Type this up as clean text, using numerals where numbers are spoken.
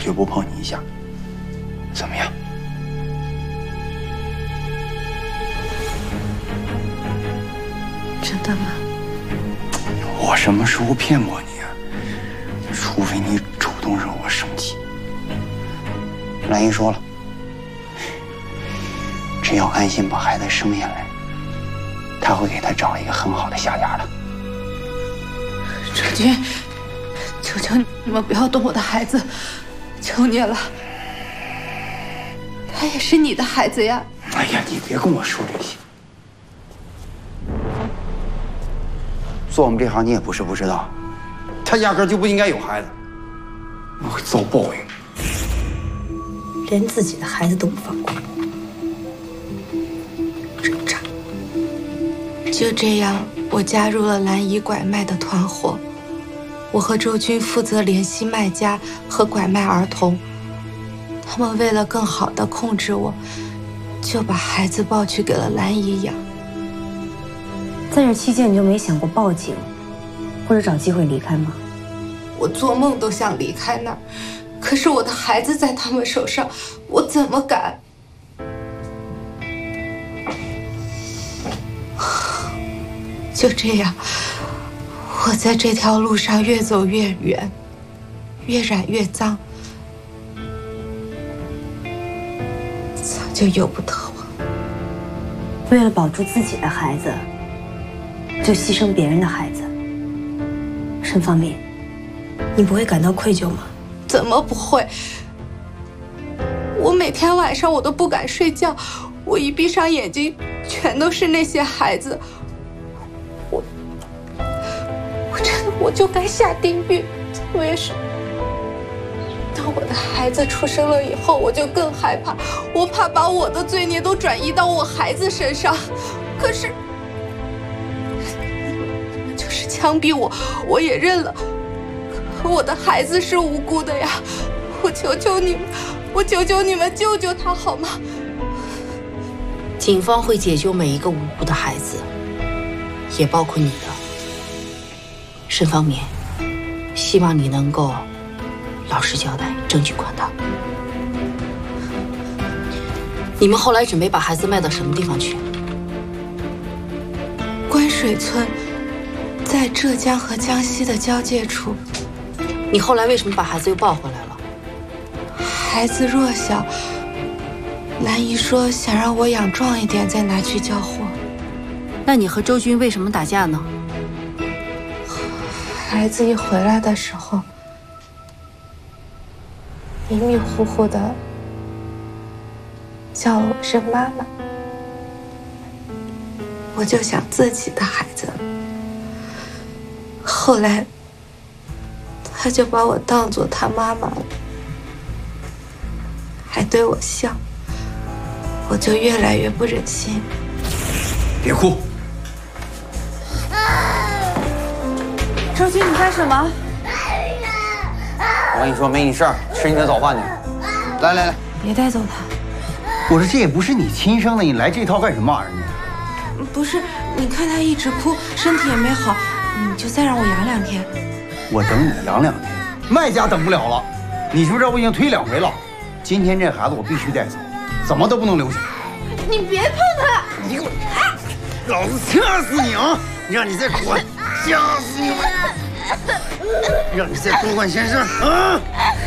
绝不碰你一下，怎么样？ 真的吗？ 我什么时候骗过你啊？除非你主动惹我生气。兰姨说了，只要安心把孩子生下来，她会给他找一个很好的下家的。 周军，求求你们不要动我的孩子，求你了。他也是你的孩子呀。 哎呀，你别跟我说这些。做我们这行，你也不是不知道，他压根就不应该有孩子，我会遭报应。 连自己的孩子都不放过，真渣！ 就这样，我加入了蓝姨拐卖的团伙。我和周军负责联系卖家和拐卖儿童。他们为了更好地控制我，就把孩子抱去给了蓝姨养。 在这期间，你就没想过报警，或者找机会离开吗？ 我做梦都想离开那儿，可是我的孩子在他们手上，我怎么敢？就这样，我在这条路上越走越远，越染越脏，早就由不得我。 为了保住自己的孩子，就牺牲别人的孩子。沈方敏，你不会感到愧疚吗？ 怎么不会？我每天晚上我都不敢睡觉，我一闭上眼睛，全都是那些孩子。我真的我就该下地狱。我也是。当我的孩子出生了以后，我就更害怕，我怕把我的罪孽都转移到我孩子身上。可是，你们就是枪毙我，我也认了。可我的孩子是无辜的呀！我求求你们，我求求你们救救他好吗？ 警方会解救每一个无辜的孩子，也包括你的。沈方敏，希望你能够老实交代，证据宽大。你们后来准备把孩子卖到什么地方去？ 关水村，在浙江和江西的交界处。 你后来为什么把孩子又抱回来了？ 孩子弱小，兰姨说想让我养壮一点再拿去交货。 那你和周军为什么打架呢？ 孩子一回来的时候，迷迷糊糊的叫了我声妈妈，我就想自己的孩子。后来他就把我当作他妈妈了，还对我笑，我就越来越不忍心。 别哭。 周军，你干什么？ 我跟你说，没你事儿，吃你的早饭去。来来来， 别带走他。 我说这也不是你亲生的，你来这套干什么玩意儿呢？ 不是，你看他一直哭，身体也没好，你就再让我养2天。 我等你养2天，卖家等不了了。你知不知道我已经推2回了？今天这孩子我必须带走，怎么都不能留下。 你别碰他！ 你给我，老子掐死你啊！让你再管，掐死你！让你再多管闲事啊！